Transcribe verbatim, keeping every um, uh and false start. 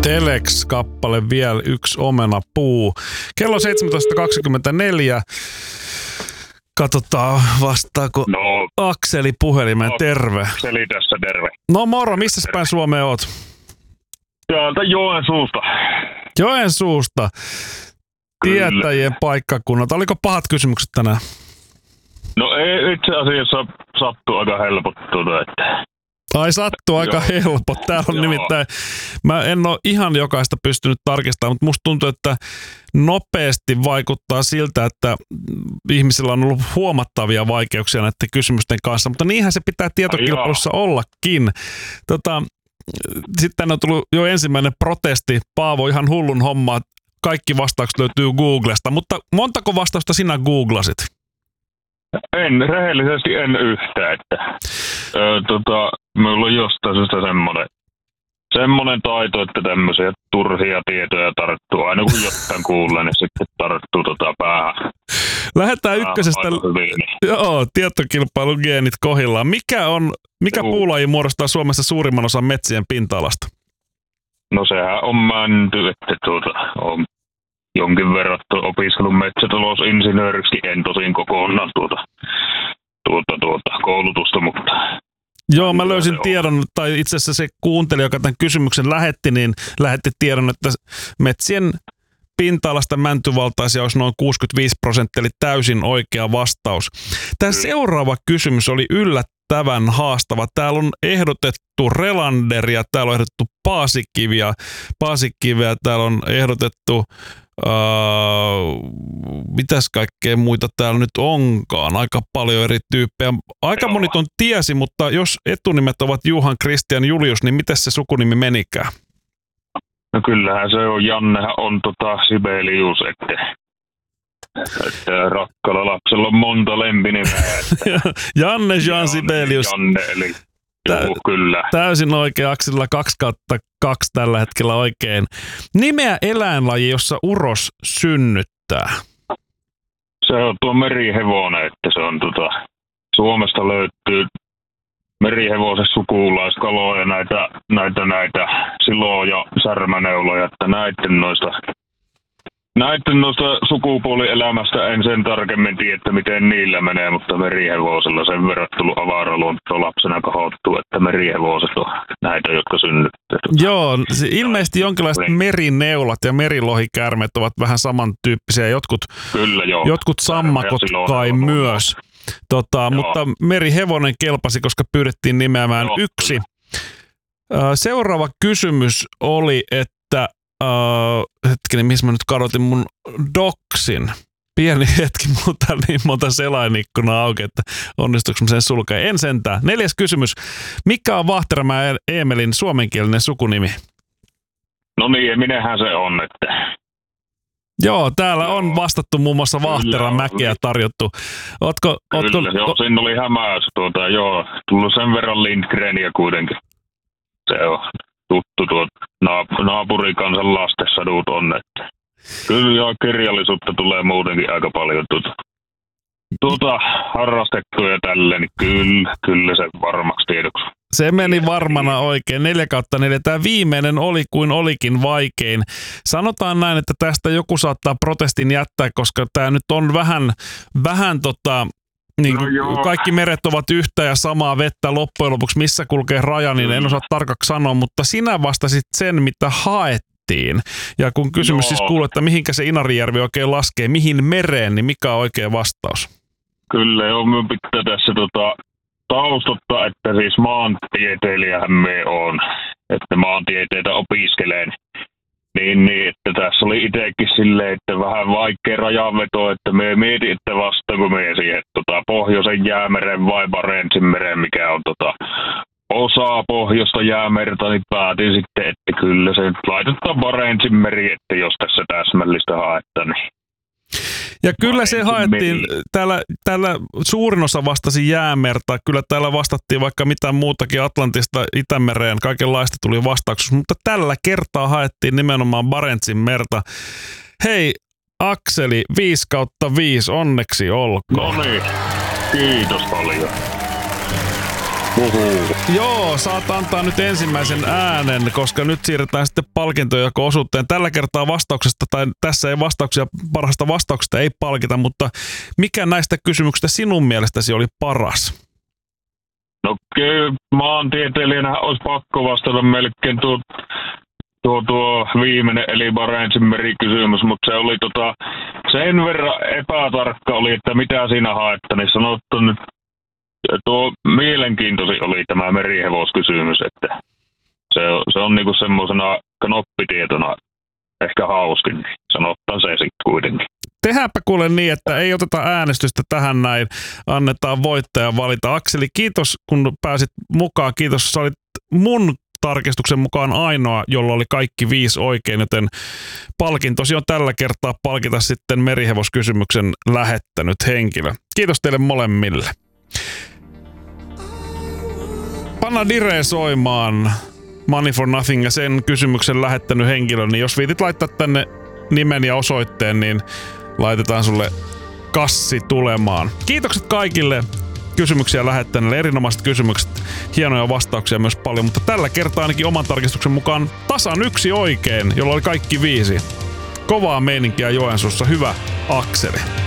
Telex-kappale vielä yksi omenapuu. Kello seitsemäntoista kaksikymmentäneljä. Katsotaan vastaako No, Akseli puhelimeen. no, Terve. Akseli tässä, terve. No moro, missä päin Suomea oot? Täältä Joensuusta. Joensuusta. Tietäjien paikkakunnat. Oliko pahat kysymykset tänään? No ei, itse asiassa sattuu aika helpottua, että... Ai sattuu aika Joo. helppo. Täällä on Joo. nimittäin, mä en ole ihan jokaista pystynyt tarkistamaan, mutta musta tuntuu, että nopeasti vaikuttaa siltä, että ihmisillä on ollut huomattavia vaikeuksia näiden kysymysten kanssa, mutta niinhän se pitää tietokilpailussa ollakin. Tota, sitten on tullut jo ensimmäinen protesti. Paavo, ihan hullun homma. Kaikki vastaukset löytyy Googlesta, mutta montako vastausta sinä googlasit? En, rehellisesti en yhtään, että ö, tota, minulla on jostain syystä semmoinen, semmoinen taito, että tämmöisiä turhia tietoja tarttuu. Aina kun jotain kuulee, niin sitten tarttuu tota päähän. Lähdetään ykkösestä. Joo, tietokilpailun geenit kohillaan. Mikä, on, mikä puulaji muodostaa Suomessa suurimman osan metsien pinta-alasta? No sehän on mänty, että tuota, on jonkin verran opiskellut metsätalousinsinööriksi, en tosin kokonaan tuota, tuota, tuota koulutusta, mutta... Joo, mä löysin tiedon, tai itse asiassa se kuuntelija, joka tämän kysymyksen lähetti, niin lähetti tiedon, että metsien pinta-alasta mäntyvaltaisia olisi noin kuusikymmentäviisi prosenttia, eli täysin oikea vastaus. Tämä seuraava kysymys oli yllättävän haastava. Täällä on ehdotettu Relanderia, täällä on ehdotettu Paasikiviä, Paasikiveä, täällä on ehdotettu... Uh, mitäs kaikkea muita täällä nyt onkaan? Aika paljon eri tyyppejä. Aika moni ton tiesi, mutta jos etunimet ovat Juhan, Kristian, Julius, niin miten se sukunimi menikään? No kyllähän se on. Jannehan on tota Sibelius, että, että rakkaalla lapsella on monta lempinimeä. Että Janne Jean Sibelius. Janne, eli Tä- juu, kyllä. Täysin oikein, Akselilla kaksi kautta kaksi tällä hetkellä oikein. Nimeä eläinlaji, jossa uros synnyttää. Se on tuo merihevonen, että se on tota, Suomesta löytyy merihevosen sukulaiskaloja, näitä, näitä, näitä silo- ja särmäneuloja, että näiden noista, näiden noista sukupuolielämästä en sen tarkemmin tiedä, että miten niillä menee, mutta merihevosella sen verran tullut avaraluonto lapsena kahottuu, että merihevoset on näitä, jotka synnyttää. Joo, se ilmeisesti jonkinlaiset merineulat ja merilohikäärmeet ovat vähän samantyyppisiä. Jotkut, Kyllä, joo. jotkut sammakot kai myös. Tota, mutta merihevonen kelpasi, koska pyydettiin nimeämään joo, yksi. Kyllä. Seuraava kysymys oli, että uh, hetkinen, missä mä nyt kadotin mun doksin. Pieni hetki, mulla on täällä niin monta selainikkunaa auki, että onnistuuko mä sen sulkea. En sentään. Neljäs kysymys. Mikä on Vahteramäen Eemelin suomenkielinen sukunimi? No niin, minähän se on, että... Joo, täällä on vastattu muun muassa Vahteramäkeä tarjottu. Ootko, Kyllä, ootko, joo, siinä oli hämäys, tuota, joo, tullut sen verran Lindgrenia kuitenkin. Se on tuttu tuo naap- naapurikansan lastensadut on, että kyllä joo, kirjallisuutta tulee muutenkin aika paljon tuota, tuota harrastettua ja tälleen, niin kyllä, kyllä se varmaksi tiedoksi. Se meni varmana oikein. Neljä kautta neljä. Tämä viimeinen oli kuin olikin vaikein. Sanotaan näin, että tästä joku saattaa protestin jättää, koska tämä nyt on vähän, vähän tota, niin kuin no kaikki meret ovat yhtä ja samaa vettä loppujen lopuksi. Missä kulkee raja, niin en osaa tarkaksi sanoa, mutta sinä vastasit sen, mitä haettiin. Ja kun kysymys joo. siis kuuluu, että mihinkä se Inarijärvi oikein laskee, mihin mereen, niin mikä on oikea vastaus? Kyllä, joo, minun pitää tässä tota... taustottaa, että siis maantieteilijähän me on, että maantieteitä opiskelen. Niin, niin, että tässä oli itsekin silleen, että vähän vaikea rajanveto, että me mietin, että vastaanko me siihen tota, Pohjoisen jäämeren vai Barentsinmeren, mikä on tota, osa Pohjoista jäämerta, niin päätin sitten, että kyllä se laitetaan Barentsinmeri, että jos tässä täsmällistä haetaan, niin ja kyllä se haettiin, täällä, täällä suurin osa vastasi jäämerta, kyllä täällä vastattiin vaikka mitään muutakin Atlantista Itämereen, kaikenlaista tuli vastauksessa, mutta tällä kertaa haettiin nimenomaan Barentsin merta. Hei Akseli, viisi kautta viisi, onneksi olkoon. No niin, kiitos paljon. Uhu. Joo, saat antaa nyt ensimmäisen äänen, koska nyt siirretään sitten palkintojako-osuuteen. Tällä kertaa vastauksesta, tai tässä ei vastauksia, parhaasta vastauksesta ei palkita, mutta mikä näistä kysymyksistä sinun mielestäsi oli paras? No kyllä maantieteilijänä olisi pakko vastata melkein tuo, tuo, tuo viimeinen eli Barentsin merikysymys, mutta se oli tota, sen verran epätarkka oli, että mitä siinä haetta, niin sanottu nyt tuo mielenkiintoisin oli tämä merihevoskysymys, että se, se on niinku semmoisena knoppitietona ehkä hauskin, niin sanottaan se sitten kuitenkin. Tehdäänpä kuule niin, että ei oteta äänestystä tähän näin, annetaan voittaja valita. Akseli, kiitos kun pääsit mukaan, kiitos, sä olit mun tarkistuksen mukaan ainoa, jolla oli kaikki viisi oikein, joten palkintosi on tällä kertaa palkita sitten merihevoskysymyksen lähettänyt henkilö. Kiitos teille molemmille. Panna Dire soimaan Money for Nothing ja sen kysymyksen lähettänyt henkilö, niin jos viitit laittaa tänne nimen ja osoitteen, niin laitetaan sulle kassi tulemaan. Kiitokset kaikille kysymyksiä lähettäneille, erinomaiset kysymykset, hienoja vastauksia myös paljon, mutta tällä kertaa ainakin oman tarkistuksen mukaan tasan yksi oikein, jolla oli kaikki viisi. Kovaa meininkiä Joensuussa, hyvä Akseli.